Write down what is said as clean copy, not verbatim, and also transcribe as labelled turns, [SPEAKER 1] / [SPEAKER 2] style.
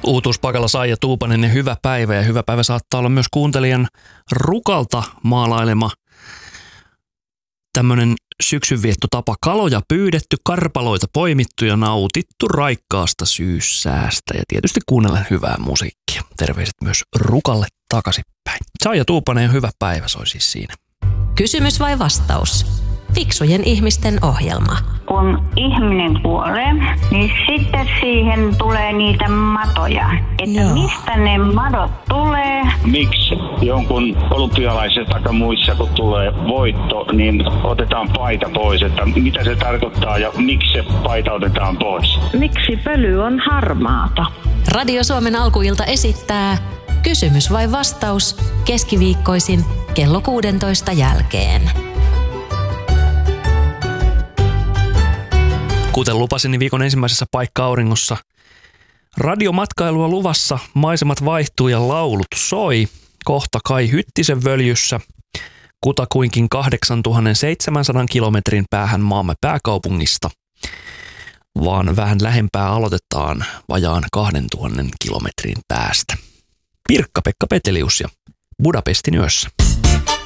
[SPEAKER 1] Uutuuspakalla Saija Tuupanen ja hyvä päivä. Ja hyvä päivä saattaa olla myös kuuntelijan Rukalta maalailema tämmöinen syksynviettotapa. Kaloja pyydetty, karpaloita poimittu ja nautittu raikkaasta syyssäästä. Ja tietysti kuunnellen hyvää musiikkia. Terveiset myös Rukalle takaisinpäin. Saija Tuupanen ja hyvä päivä soi siis siinä.
[SPEAKER 2] Kysymys vai vastaus? Fiksujen ihmisten ohjelma.
[SPEAKER 3] Kun ihminen kuolee, niin sitten siihen tulee niitä matoja. Että mistä ne madot tulee?
[SPEAKER 4] Miksi jonkun olympialaisessa tai muissa, kun tulee voitto, niin otetaan paita pois? Että mitä se tarkoittaa ja miksi se paita otetaan pois?
[SPEAKER 3] Miksi pöly on harmaata?
[SPEAKER 2] Radio Suomen alkuilta esittää Kysymys vai vastaus keskiviikkoisin kello 16 jälkeen.
[SPEAKER 1] Kuten lupasin, niin viikon ensimmäisessä paikka-auringossa radiomatkailua luvassa, maisemat vaihtuu ja laulut soi. Kohta Kai Hyttisen Völjyssä kutakuinkin 8700 kilometrin päähän maamme pääkaupungista, vaan vähän lähempää aloitetaan vajaan 2000 kilometrin päästä. Pirkka-Pekka Petelius ja Budapestin yössä.